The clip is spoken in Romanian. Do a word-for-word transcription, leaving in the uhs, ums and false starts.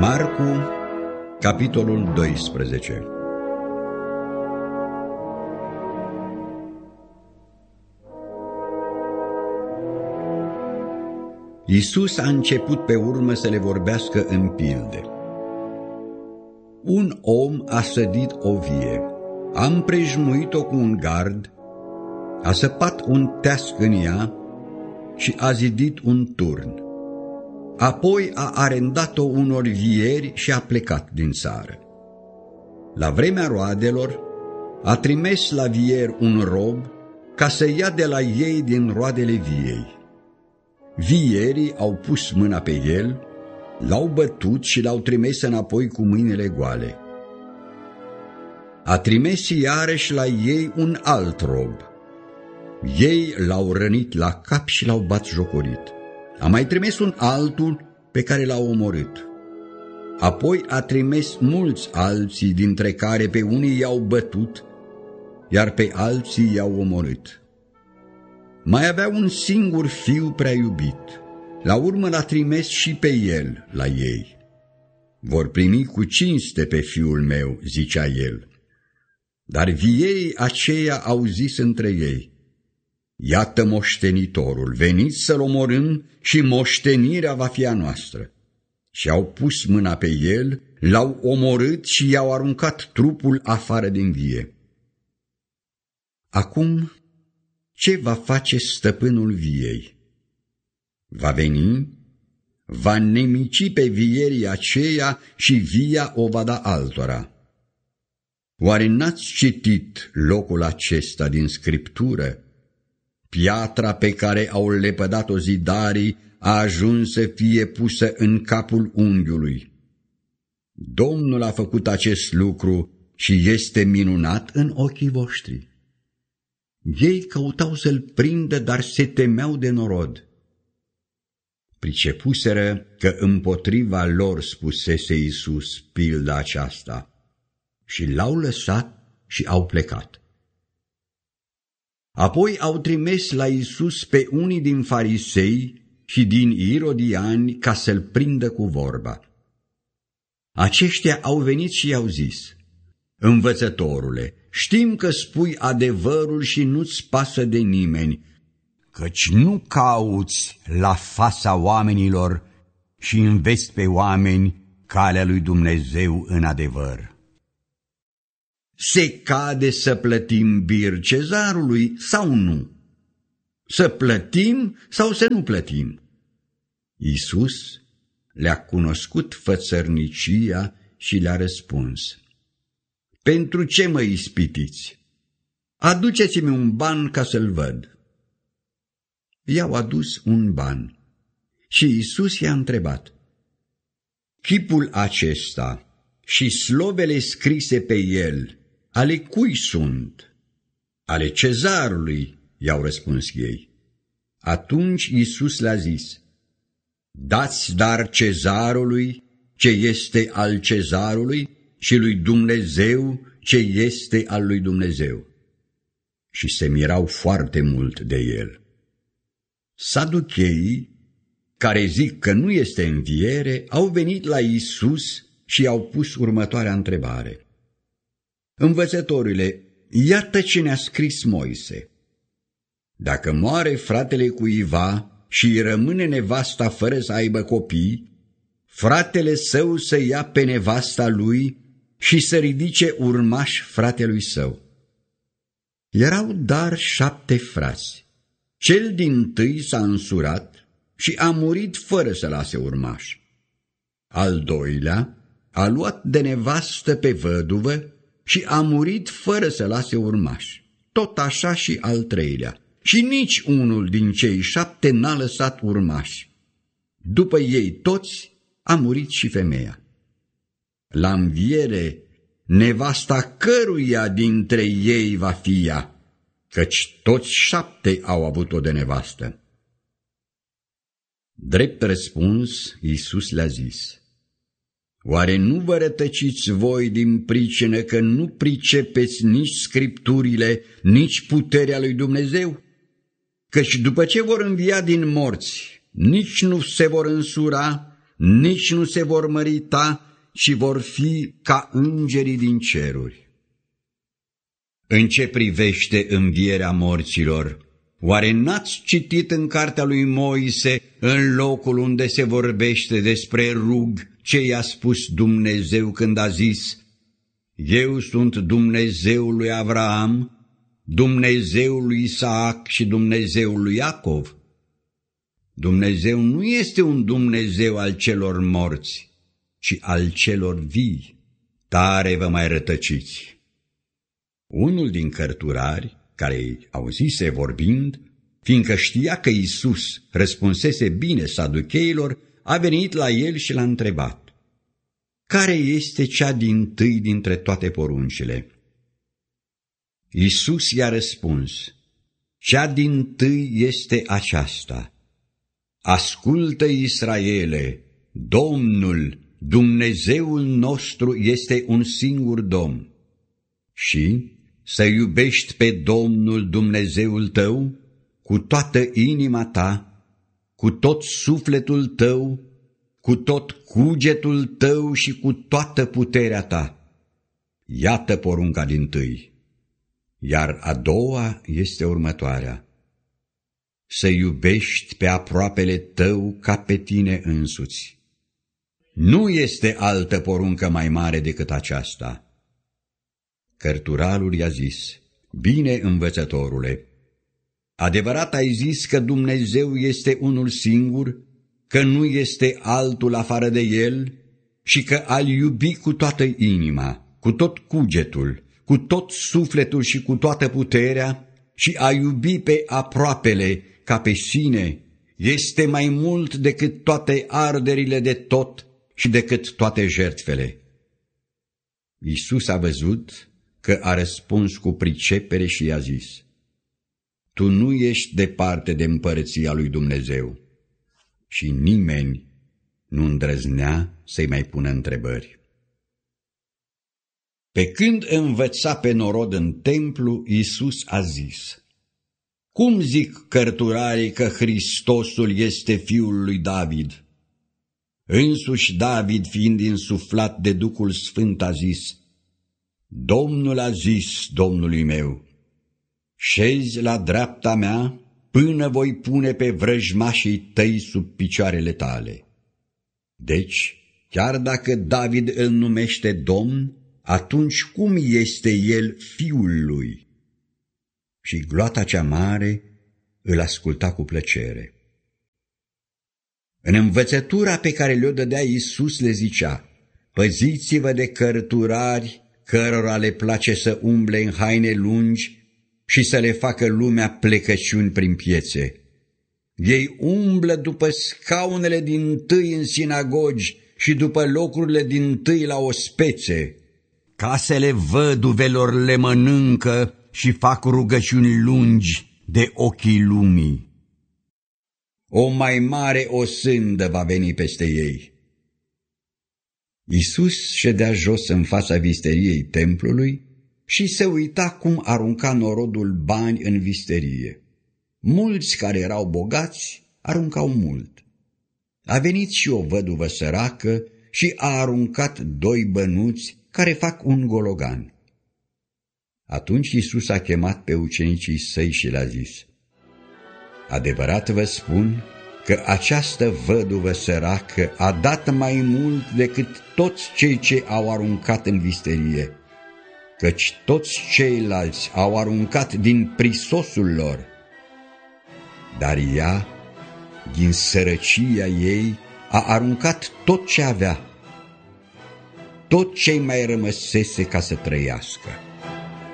Marcu, capitolul doisprezece. Iisus a început pe urmă să le vorbească în pilde. Un om a sădit o vie, a împrejmuit-o cu un gard, a săpat un teasc în ea și a zidit un turn. Apoi a arendat-o unor vieri și a plecat din țară. La vremea roadelor, a trimis la vier un rob ca să ia de la ei din roadele viei. Vierii au pus mâna pe el, l-au bătut și l-au trimis înapoi cu mâinile goale. A trimis iarăși la ei un alt rob. Ei l-au rănit la cap și l-au batjocorit. A mai trimis un altul pe care l-au omorât. Apoi a trimis mulți alții, dintre care pe unii i-au bătut, iar pe alții i-au omorât. Mai avea un singur fiu prea iubit. La urmă l-a trimis și pe el la ei. Vor primi cu cinste pe fiul meu, zicea el. Dar vierii aceia au zis între ei: iată moștenitorul, veniți să-l omorâm și moștenirea va fi a noastră. Și au pus mâna pe el, l-au omorât și i-au aruncat trupul afară din vie. Acum, ce va face stăpânul viei? Va veni, va nemici pe vierii aceia și via o va da altora. Oare n-ați citit locul acesta din Scriptură? Piatra pe care au lepădat-o zidarii a ajuns să fie pusă în capul unghiului. Domnul a făcut acest lucru și este minunat în ochii voștri. Ei căutau să-l prindă, dar se temeau de norod. Pricepuseră că împotriva lor spusese Iisus pilda aceasta și l-au lăsat și au plecat. Apoi au trimis la Iisus pe unii din farisei și din irodiani ca să-l prindă cu vorba. Aceștia au venit și i-au zis: învățătorule, știm că spui adevărul și nu-ți pasă de nimeni, căci nu cauți la fața oamenilor și înveți pe oameni calea lui Dumnezeu în adevăr. Se cade să plătim bir cezarului sau nu? Să plătim sau să nu plătim? Iisus le-a cunoscut fățărnicia și le-a răspuns: pentru ce mă ispitiți? Aduceți-mi un ban ca să-l văd. I-au adus un ban și Iisus i-a întrebat: chipul acesta și slovele scrise pe el, ale cui sunt? Ale cezarului, i-au răspuns ei. Atunci Iisus le-a zis: dați dar cezarului ce este al cezarului și lui Dumnezeu ce este al lui Dumnezeu. Și se mirau foarte mult de el. Saducheii, care zic că nu este înviere, au venit la Iisus și i-au pus următoarea întrebare: învățătorule, iată ce ne-a scris Moise. Dacă moare fratele cuiva și îi rămâne nevasta fără să aibă copii, fratele său să ia pe nevasta lui și să ridice urmaș fratelui său. Erau dar șapte frați. Cel dintâi s-a însurat și a murit fără să lase urmaș. Al doilea a luat de nevastă pe văduvă și a murit fără să lase urmaș. Tot așa și al treilea. Și nici unul din cei șapte n-a lăsat urmași. După ei toți a murit și femeia. La înviere, nevasta căruia dintre ei va fi ea, căci toți șapte au avut-o de nevastă. Drept răspuns, Iisus le-a zis: oare nu vă rătăciți voi din pricină că nu pricepeți nici Scripturile, nici puterea lui Dumnezeu? Căci după ce vor învia din morți, nici nu se vor însura, nici nu se vor mărita, ci vor fi ca îngerii din ceruri. În ce privește învierea morților, oare n-ați citit în cartea lui Moise, în locul unde se vorbește despre rug, ce i-a spus Dumnezeu când a zis: Eu sunt Dumnezeul lui Avraam, Dumnezeul lui Isaac și Dumnezeul lui Iacov? Dumnezeu nu este un Dumnezeu al celor morți, ci al celor vii. Tare vă mai rătăciți! Unul din cărturari, care auzise vorbind, fiindcă știa că Iisus răspunsese bine saducheilor, a venit la el și l-a întrebat: Care este cea dintâi dintre toate poruncile? Iisus i-a răspuns: Cea dintâi este aceasta: Ascultă, Israele, Domnul, Dumnezeul nostru este un singur Domn. Și să iubești pe Domnul Dumnezeul tău cu toată inima ta, cu tot sufletul tău, cu tot cugetul tău și cu toată puterea ta. Iată porunca dintâi. Iar a doua este următoarea: să iubești pe aproapele tău ca pe tine însuți. Nu este altă poruncă mai mare decât aceasta. Cărturarul i-a zis: Bine, învățătorule, adevărat ai zis că Dumnezeu este unul singur, că nu este altul afară de El și că a-L iubi cu toată inima, cu tot cugetul, cu tot sufletul și cu toată puterea și a iubi pe aproapele ca pe sine este mai mult decât toate arderile de tot și decât toate jertfele. Iisus a văzut că a răspuns cu pricepere și i-a zis: Tu nu ești departe de împărăția lui Dumnezeu. Și nimeni nu îndrăznea să-i mai pună întrebări. Pe când învăța pe norod în templu, Iisus a zis: Cum zic cărturarii că Hristosul este fiul lui David? Însuși David, fiind insuflat de Duhul Sfânt, a zis: Domnul a zis Domnului meu: Șezi la dreapta mea până voi pune pe vrăjmașii tăi sub picioarele tale. Deci, chiar dacă David îl numește Domn, atunci cum este el fiul lui? Și gloata cea mare îl asculta cu plăcere. În învățătura pe care le-o dădea Iisus le zicea: Păziți-vă de cărturari cărora le place să umble în haine lungi și să le facă lumea plecăciuni prin piețe. Ei umblă după scaunele dintâi în sinagogi și după locurile dintâi la ospețe. Casele văduvelor le mănâncă și fac rugăciuni lungi de ochii lumii. O mai mare osândă va veni peste ei. Iisus ședea jos în fața visteriei templului și se uita cum arunca norodul bani în visterie. Mulți care erau bogați aruncau mult. A venit și o văduvă săracă și a aruncat doi bănuți care fac un gologan. Atunci Iisus a chemat pe ucenicii săi și le-a zis: Adevărat vă spun că această văduvă săracă a dat mai mult decât toți cei ce au aruncat în visterie, căci toți ceilalți au aruncat din prisosul lor, dar ea, din sărăcia ei, a aruncat tot ce avea, tot ce mai rămăsese ca să trăiască.